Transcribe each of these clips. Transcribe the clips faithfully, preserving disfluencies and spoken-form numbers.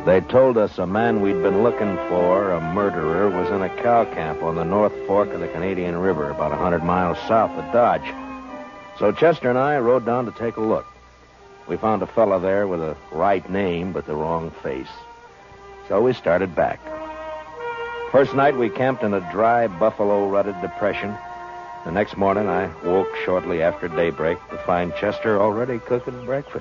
They told us a man we'd been looking for, a murderer, was in a cow camp on the North Fork of the Canadian River, about a hundred miles south of Dodge. So Chester and I rode down to take a look. We found a fella there with a right name but the wrong face. So we started back. First night we camped in a dry, buffalo-rutted depression. The next morning I woke shortly after daybreak to find Chester already cooking breakfast.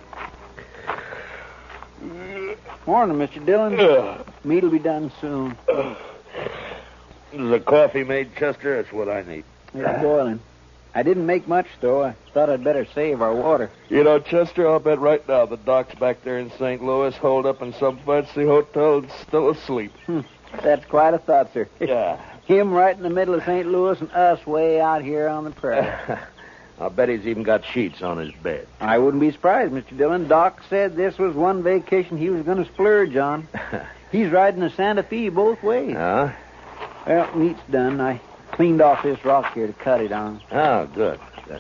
Morning, Mister Dillon. Uh, Meat'll be done soon. Uh, the coffee made, Chester? That's what I need. It's boiling. I didn't make much, though. I thought I'd better save our water. You know, Chester, I'll bet right now the doc's back there in Saint Louis, holed up in some fancy hotel and still asleep. Hmm. That's quite a thought, sir. Yeah. Him right in the middle of Saint Louis and us way out here on the prairie. I'll bet he's even got sheets on his bed. I wouldn't be surprised, Mister Dillon. Doc said this was one vacation he was going to splurge on. He's riding the Santa Fe both ways. Huh? Well, meat's done. I cleaned off this rock here to cut it on. Oh, good. Good.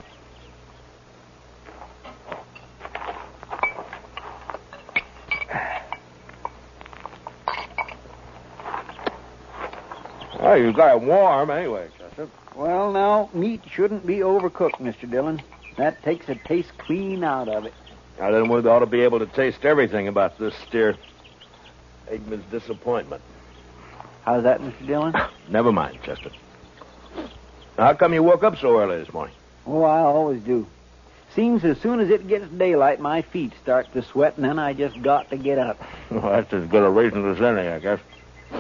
Oh, you got it warm anyway, Chester. Well, now, meat shouldn't be overcooked, Mister Dillon. That takes the taste clean out of it. Now, then we ought to be able to taste everything about this steer. Eggman's disappointment. How's that, Mister Dillon? Never mind, Chester. How come you woke up so early this morning? Oh, I always do. Seems as soon as it gets daylight, my feet start to sweat, and then I just got to get up. Well, that's as good a reason as any, I guess.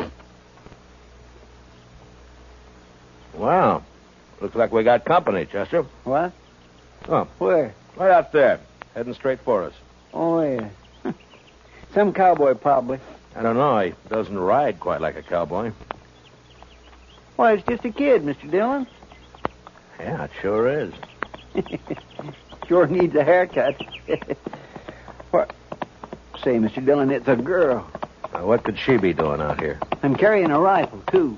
Wow. Looks like we got company, Chester. What? Oh. Where? Right out there, heading straight for us. Oh, yeah. Some cowboy, probably. I don't know. He doesn't ride quite like a cowboy. Why, it's just a kid, Mister Dillon. Yeah, it sure is. Sure needs a haircut. What? Say, Mister Dillon, it's a girl. Now, what could she be doing out here? I'm carrying a rifle, too.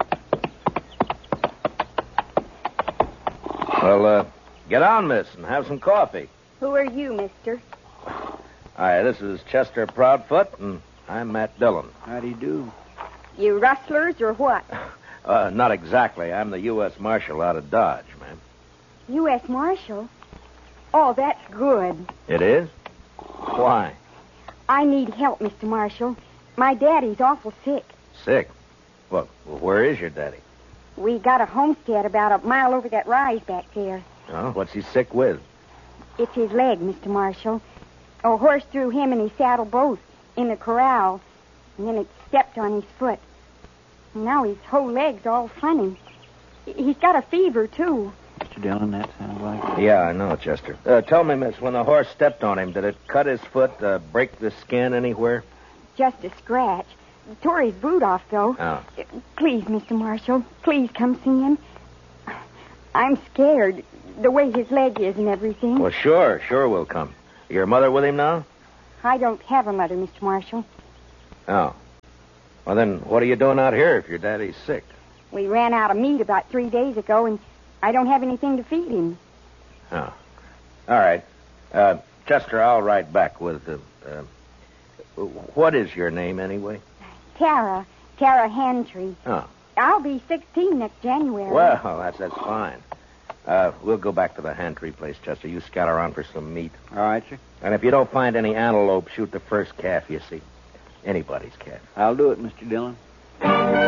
Well, uh, get on, miss, and have some coffee. Who are you, mister? Hi, this is Chester Proudfoot, and I'm Matt Dillon. How do you do? You rustlers or what? Uh, not exactly. I'm the U S Marshal out of Dodge, ma'am. U S Marshal? Oh, that's good. It is? Why? I need help, Mister Marshal. My daddy's awful sick. Sick? Well, where is your daddy? We got a homestead about a mile over that rise back there. Oh, what's he sick with? It's his leg, Mister Marshal. A horse threw him and his saddle both in the corral, and then it stepped on his foot. And now his whole leg's all funny. He's got a fever, too. Mister Dillon, that sounds like... Yeah, I know, Chester. Uh, tell me, miss, when the horse stepped on him, did it cut his foot, uh, break the skin anywhere? Just a scratch. Tore his boot off, though. Oh. Please, Mister Marshal, please come see him. I'm scared, the way his leg is and everything. Well, sure, sure we'll come. Your mother with him now? I don't have a mother, Mister Marshal. Oh. Well, then, what are you doing out here if your daddy's sick? We ran out of meat about three days ago, and I don't have anything to feed him. Oh. All right. Uh, Chester, I'll ride back with... Uh, uh, what is your name, anyway? Tara. Tara Hantry. Oh. I'll be sixteen next January. Well, that's, that's fine. Uh, we'll go back to the Hantry place, Chester. You scout around for some meat. All right, sir. And if you don't find any antelope, shoot the first calf you see. Anybody's calf. I'll do it, Mister Dillon.